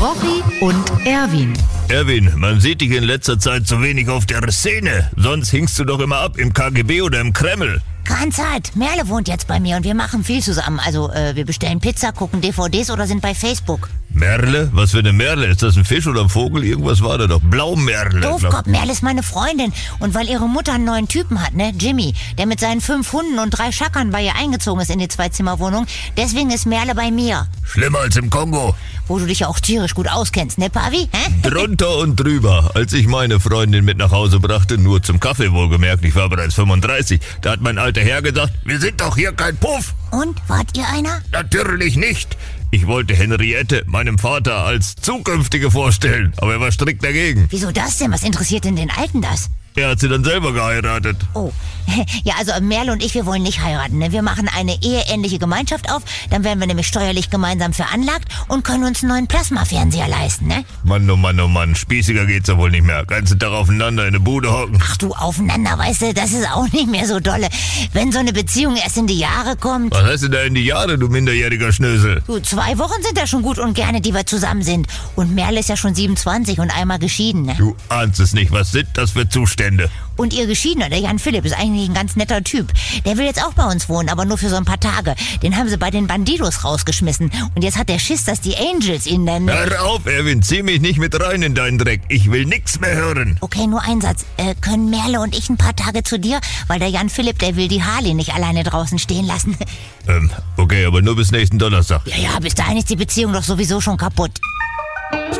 Rochi und Erwin. Erwin, man sieht dich in letzter Zeit zu wenig auf der Szene. Sonst hingst du doch immer ab im KGB oder im Kreml. Keine Zeit. Merle wohnt jetzt bei mir und wir machen viel zusammen. Also, wir bestellen Pizza, gucken DVDs oder sind bei Facebook. Merle? Was für eine Merle? Ist das ein Fisch oder ein Vogel? Irgendwas war da doch. Blaumerle. Doofkopf, Merle ist meine Freundin. Und weil ihre Mutter einen neuen Typen hat, ne? Jimmy, der mit seinen 5 Hunden und 3 Schackern bei ihr eingezogen ist in die 2-Zimmer-Wohnung. Deswegen ist Merle bei mir. Schlimmer als im Kongo. Wo du dich ja auch tierisch gut auskennst, ne, Pavi? Drunter und drüber. Als ich meine Freundin mit nach Hause brachte, nur zum Kaffee wohlgemerkt, ich war bereits 35, da hat mein alter Herr gesagt, wir sind doch hier kein Puff. Und, wart ihr einer? Natürlich nicht. Ich wollte Henriette, meinem Vater, als zukünftige vorstellen, aber er war strikt dagegen. Wieso das denn? Was interessiert denn den Alten das? Er hat sie dann selber geheiratet. Oh, ja, also Merle und ich, wir wollen nicht heiraten. Ne? Wir machen eine eheähnliche Gemeinschaft auf, dann werden wir nämlich steuerlich gemeinsam veranlagt und können uns einen neuen Plasmafernseher leisten, ne? Mann, oh Mann, oh Mann, spießiger geht's ja wohl nicht mehr. Ganzen Tag aufeinander in der Bude hocken. Ach du, aufeinander, weißt du, das ist auch nicht mehr so dolle. Wenn so eine Beziehung erst in die Jahre kommt... Was heißt denn da in die Jahre, du minderjähriger Schnösel? Du, 2 Wochen sind ja schon gut und gerne, die wir zusammen sind. Und Merle ist ja schon 27 und einmal geschieden, ne? Du ahnst es nicht, was sind das für Zustände? Und ihr Geschiedener, der Jan Philipp, ist eigentlich ein ganz netter Typ. Der will jetzt auch bei uns wohnen, aber nur für so ein paar Tage. Den haben sie bei den Bandidos rausgeschmissen. Und jetzt hat der Schiss, dass die Angels ihn dann... Hör auf, Erwin, zieh mich nicht mit rein in deinen Dreck. Ich will nix mehr hören. Okay, nur ein Satz. Können Merle und ich ein paar Tage zu dir? Weil der Jan Philipp, der will die Harley nicht alleine draußen stehen lassen. Okay, aber nur bis nächsten Donnerstag. Ja, bis dahin ist die Beziehung doch sowieso schon kaputt.